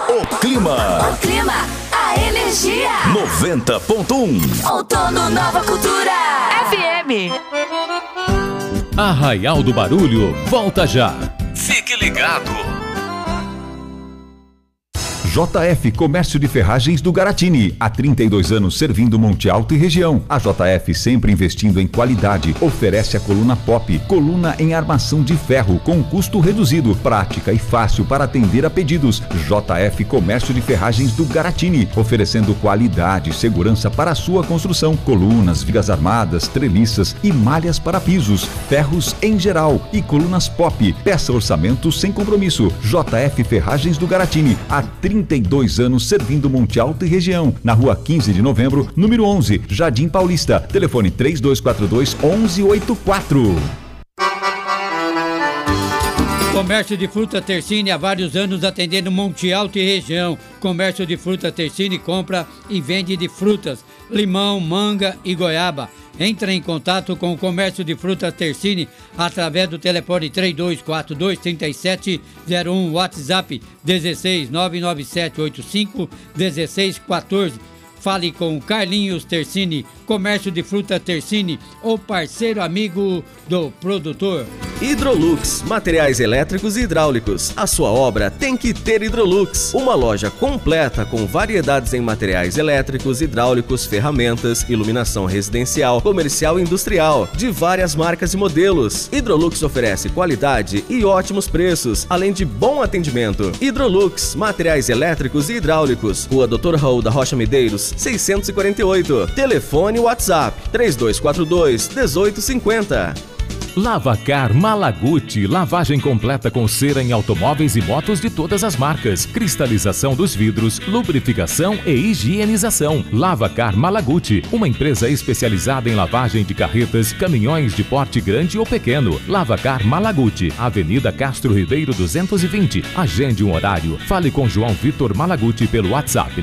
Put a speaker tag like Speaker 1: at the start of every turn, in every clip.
Speaker 1: O clima,
Speaker 2: a energia.
Speaker 1: 90.1.
Speaker 2: Outono Nova Cultura. FM.
Speaker 3: Arraial do Barulho, volta já.
Speaker 1: Fique ligado.
Speaker 4: JF Comércio de Ferragens do Garatini, há 32 anos servindo Monte Alto e região. A JF sempre investindo em qualidade, oferece a coluna Pop, coluna em armação de ferro com custo reduzido, prática e fácil para atender a pedidos. JF Comércio de Ferragens do Garatini, oferecendo qualidade e segurança para a sua construção, colunas, vigas armadas, treliças e malhas para pisos, ferros em geral e colunas Pop. Peça orçamento sem compromisso. JF Ferragens do Garatini, há 32 anos servindo Monte Alto e região. Na rua 15 de novembro, número 11, Jardim Paulista. Telefone 3242-1184.
Speaker 5: Comércio de fruta Tersine há vários anos atendendo Monte Alto e região. Comércio de fruta Tersine compra e vende de frutas, limão, manga e goiaba. Entra em contato com o Comércio de Frutas Tersine através do telefone 3242-3701, WhatsApp 16 99785 1614. Fale com o Carlinhos Tersine, Comércio de Fruta Tersine, o parceiro amigo do produtor.
Speaker 6: Hidrolux, materiais elétricos e hidráulicos. A sua obra tem que ter Hidrolux. Uma loja completa com variedades em materiais elétricos, hidráulicos, ferramentas, iluminação residencial, comercial e industrial, de várias marcas e modelos. Hidrolux oferece qualidade e ótimos preços, além de bom atendimento. Hidrolux, materiais elétricos e hidráulicos. Rua Dr. Raul da Rocha Medeiros, 648. Telefone WhatsApp 3242-1850.
Speaker 3: Lavacar Malaguti, lavagem completa com cera em automóveis e motos de todas as marcas, cristalização dos vidros, lubrificação e higienização. Lavacar Malaguti, uma empresa especializada em lavagem de carretas, caminhões de porte grande ou pequeno. Lavacar Malaguti, Avenida Castro Ribeiro 220. Agende um horário. Fale com João Vitor Malaguti pelo WhatsApp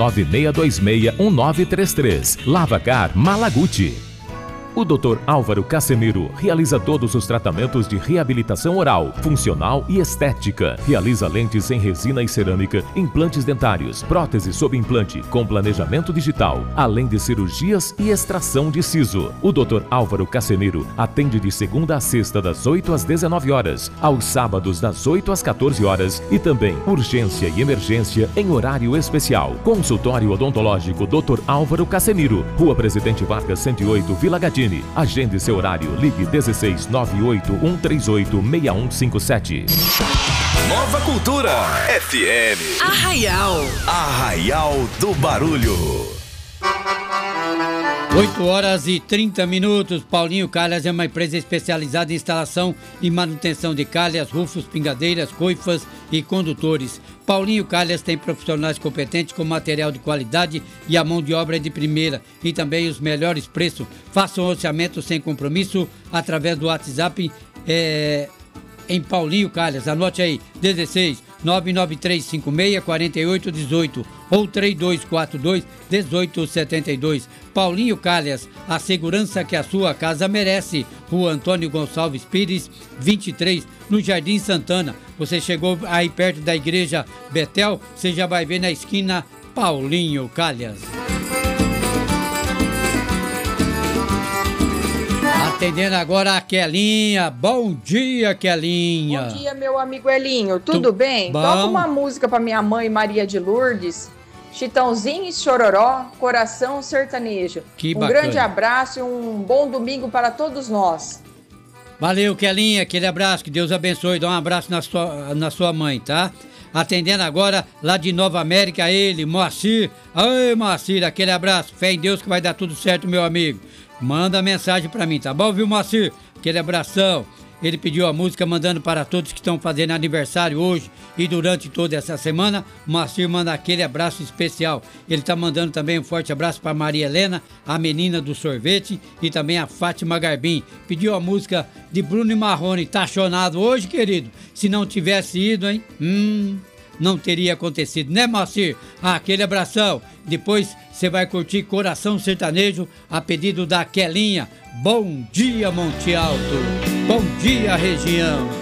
Speaker 3: 996261933. Lavacar Malaguti. O Dr. Álvaro Casemiro realiza todos os tratamentos de reabilitação oral, funcional e estética. Realiza lentes em resina e cerâmica, implantes dentários, próteses sob implante, com planejamento digital, além de cirurgias e extração de siso. O Dr. Álvaro Casemiro atende de segunda a sexta das 8 às 19 horas, aos sábados das 8 às 14 horas e também urgência e emergência em horário especial. Consultório odontológico Dr. Álvaro Casemiro, Rua Presidente Vargas 108, Vila Gadini. Agende seu horário. Ligue 16 98 138 6157.
Speaker 1: Nova Cultura FM. Arraial do Barulho.
Speaker 5: 8h30. Paulinho Calhas é uma empresa especializada em instalação e manutenção de calhas, rufos, pingadeiras, coifas e condutores. Paulinho Calhas tem profissionais competentes com material de qualidade e a mão de obra de primeira e também os melhores preços. Faça um orçamento sem compromisso através do WhatsApp em Paulinho Calhas. Anote aí, 16 99356 4818 ou 3242 1872. Paulinho Calhas, a segurança que a sua casa merece. Rua Antônio Gonçalves Pires, 23, no Jardim Santana. Você chegou aí perto da Igreja Betel, você já vai ver na esquina Paulinho Calhas. Atendendo agora a Kelinha. Bom dia, Kelinha.
Speaker 7: Bom dia, meu amigo Elinho. Tudo bem?
Speaker 5: Bom.
Speaker 7: Toca uma música pra minha mãe, Maria de Lourdes. Chitãozinho e Chororó, Coração Sertanejo.
Speaker 5: Que
Speaker 7: um
Speaker 5: bacana.
Speaker 7: grande abraço e um bom domingo para todos nós.
Speaker 5: Valeu, Kelinha. Aquele abraço. Que Deus abençoe. Dá um abraço na sua mãe, tá? Atendendo agora lá de Nova América, ele, Moacir. Oi, Moacir, aquele abraço. Fé em Deus que vai dar tudo certo, meu amigo. Manda mensagem pra mim, tá bom, viu, Moacir? Aquele abração. Ele pediu a música mandando para todos que estão fazendo aniversário hoje e durante toda essa semana. O Moacir manda aquele abraço especial. Ele tá mandando também um forte abraço para Maria Helena, a menina do sorvete, e também a Fátima Garbim. Pediu a música de Bruno e Marrone. Tá chonado hoje, querido? Se não tivesse ido, hein? Não teria acontecido, né, Moacir? Aquele abração. Depois você vai curtir Coração Sertanejo a pedido da Kelinha. Bom dia, Monte Alto. Bom dia, região.